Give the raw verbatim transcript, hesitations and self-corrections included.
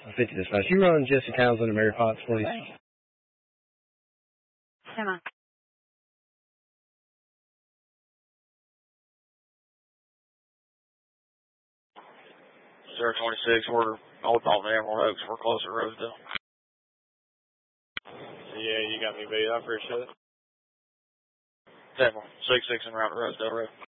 fifty dispatch. You run Jesse Townsend and Mary Potts, please. Come on. zero twenty-six, we're Old Dalton Emerald Oaks. We're close to Rosedale. Yeah, you got me beat. I appreciate it. Definitely. six six and route to Rosedale Road.